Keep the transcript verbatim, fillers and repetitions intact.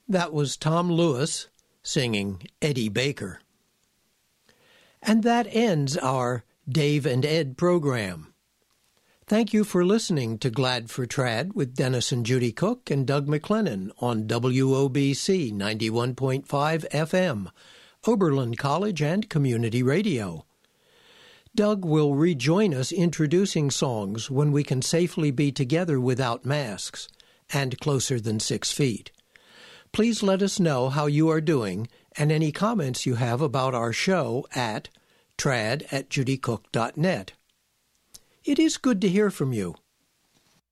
That was Tom Lewis singing Eddie Baker. And that ends our Dave and Ed program. Thank you for listening to Glad for Trad with Dennis and Judy Cook and Doug McLennan on W O B C ninety-one point five F M, Oberlin College and Community Radio. Doug will rejoin us introducing songs when we can safely be together without masks and closer than six feet. Please let us know how you are doing and any comments you have about our show at trad at judy cook dot net. It is good to hear from you.